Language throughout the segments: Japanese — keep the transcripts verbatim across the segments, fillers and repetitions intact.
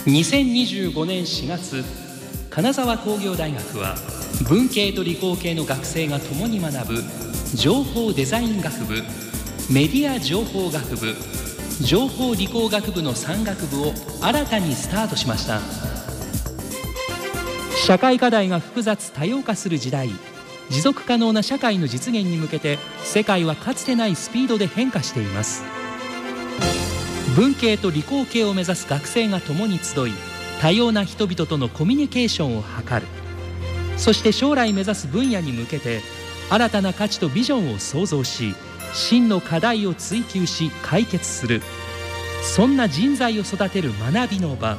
にせんにじゅうごねんしがつ、金沢工業大学は文系と理工系の学生が共に学ぶ情報デザイン学部、メディア情報学部、情報理工学部のさん学部を新たにスタートしました。社会課題が複雑多様化する時代、持続可能な社会の実現に向けて世界はかつてないスピードで変化しています。文系と理工系を目指す学生が共に集い、多様な人々とのコミュニケーションを図る。そして将来目指す分野に向けて新たな価値とビジョンを創造し、真の課題を追求し解決する、そんな人材を育てる学びの場。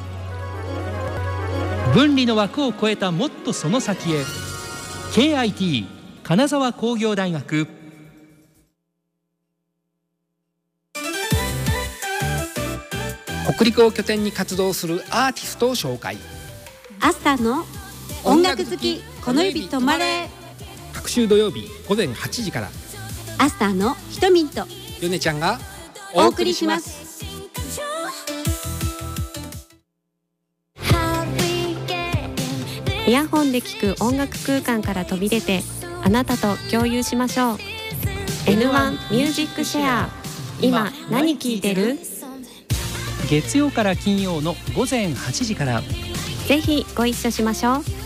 分離の枠を超えたもっとその先へ。 ケーアイティー 金沢工業大学。 北陸を拠点に活動するアーティストを紹介。 アスターの音楽好きこの指止まれ。 各週土曜日午前はちじからアスターのひとミントヨネちゃんがお送りします。 イヤホンで聴く音楽空間から飛び出て、あなたと共有しましょう。 エヌワン ミュージックシェア。今何聴いてる？ 月曜から金曜の午前はちじから。 ぜひご一緒しましょう。